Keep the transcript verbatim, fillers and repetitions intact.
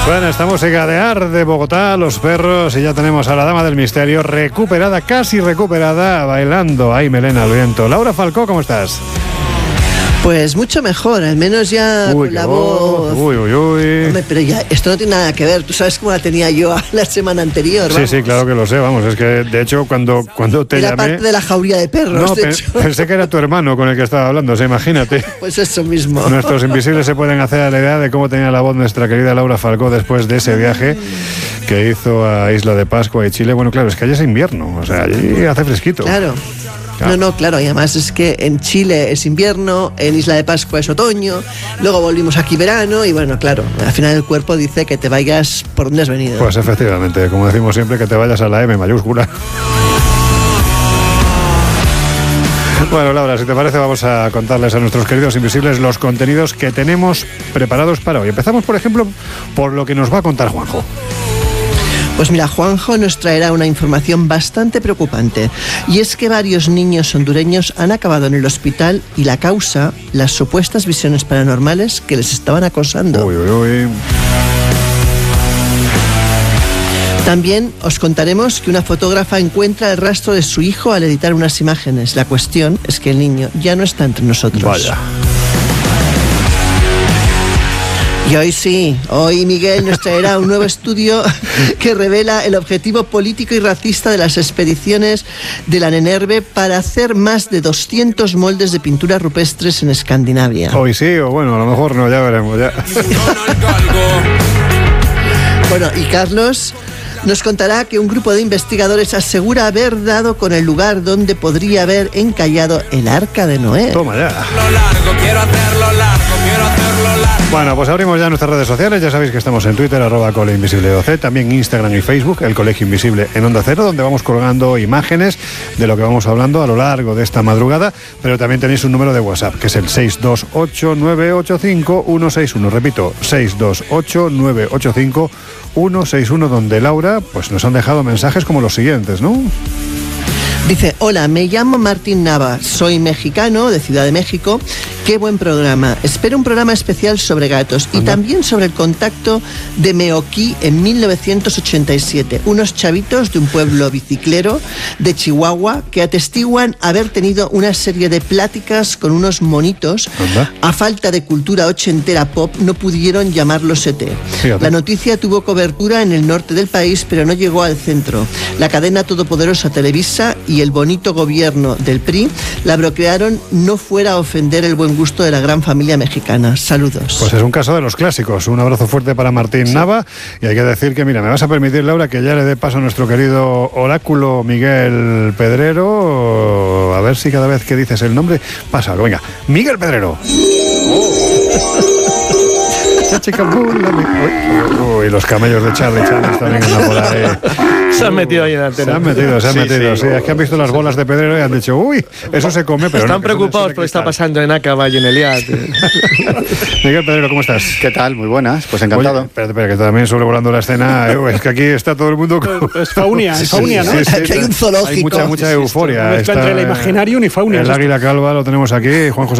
Bueno, esta música de Ar de Bogotá, Los Perros, y ya tenemos a la dama del misterio recuperada, casi recuperada, bailando. Ay, melena al viento. Laura Falcó, ¿cómo estás? Pues mucho mejor, al menos ya uy, con la voz. Uy, uy, uy. Hombre, pero ya, esto no tiene nada que ver. Tú sabes cómo la tenía yo la semana anterior. Sí, vamos. sí, claro que lo sé, vamos. Es que, de hecho, cuando, cuando te era llamé... parte de la jauría de perros, No, de pe- hecho. pensé que era tu hermano con el que estaba hablando, o sea, imagínate. Pues eso mismo. Nuestros invisibles se pueden hacer a la idea de cómo tenía la voz nuestra querida Laura Falcó después de ese viaje que hizo a Isla de Pascua y Chile. Bueno, claro, es que allí es invierno, o sea, allí hace fresquito. Claro. Claro. No, no, claro, y además es que en Chile es invierno, en Isla de Pascua es otoño, luego volvimos aquí verano y bueno, claro, al final el cuerpo dice que te vayas por donde has venido. Pues efectivamente, como decimos siempre, que te vayas a la M mayúscula. Bueno, Laura, si te parece, vamos a contarles a nuestros queridos invisibles los contenidos que tenemos preparados para hoy. Empezamos, por ejemplo, por lo que nos va a contar Juanjo. Pues mira, Juanjo nos traerá una información bastante preocupante, y es que varios niños hondureños han acabado en el hospital y la causa, las supuestas visiones paranormales que les estaban acosando. Uy, uy, uy. También os contaremos que una fotógrafa encuentra el rastro de su hijo al editar unas imágenes. La cuestión es que el niño ya no está entre nosotros. Vaya. Y hoy sí, hoy Miguel nos traerá un nuevo estudio que revela el objetivo político y racista de las expediciones de la Nenerve para hacer más de doscientos moldes de pinturas rupestres en Escandinavia. Hoy sí, o bueno, a lo mejor no, ya veremos. Ya. Bueno, y Carlos nos contará que un grupo de investigadores asegura haber dado con el lugar donde podría haber encallado el Arca de Noé. Toma ya. Bueno, pues abrimos ya nuestras redes sociales. Ya sabéis que estamos en Twitter, arroba Cole Invisible doce, también Instagram y Facebook, el Colegio Invisible en Onda Cero, donde vamos colgando imágenes de lo que vamos hablando a lo largo de esta madrugada. Pero también tenéis un número de WhatsApp, que es el seis dos ocho nueve ocho cinco uno seis uno. Repito, seis dos ocho nueve ocho cinco uno seis uno, donde Laura, pues nos han dejado mensajes como los siguientes, ¿no? Dice, hola, me llamo Martín Nava, soy mexicano de Ciudad de México. Qué buen programa. Espero un programa especial sobre gatos y Anda. también sobre el contacto de Meoquí en mil novecientos ochenta y siete. Unos chavitos de un pueblo biciclero de Chihuahua que atestiguan haber tenido una serie de pláticas con unos monitos. Anda. A falta de cultura ochentera pop, no pudieron llamarlos E T. Fíjate. La noticia tuvo cobertura en el norte del país, pero no llegó al centro. La cadena todopoderosa Televisa y el bonito gobierno del P R I la bloquearon, no fuera a ofender el buen gusto de la gran familia mexicana. Saludos. Pues es un caso de los clásicos. Un abrazo fuerte para Martín sí. Nava. Y hay que decir que, mira, me vas a permitir, Laura, que ya le dé paso a nuestro querido oráculo Miguel Pedrero. A ver si cada vez que dices el nombre pasa algo. Venga, Miguel Pedrero. Uy, los camellos de Charlie Charlie también andan por ahí. Se han metido ahí en la antena. Se han metido, se han sí, metido. Sí, sí. es que han visto las bolas de Pedrero y han dicho, uy, eso se come, pero están no, preocupados por lo que está pasando en Acaba y en Eliad. Miguel Pedrero, ¿cómo estás? ¿Qué tal? Muy buenas, pues encantado. Oye, espérate, espérate, que también sobrevolando la escena. Es que aquí está todo el mundo con... Es faunia, es faunia, ¿no? Sí, sí, Aquí hay un zoológico. Hay mucha, mucha euforia. Mezcla entre el imaginarium y faunia. El águila calva lo tenemos aquí, Juan José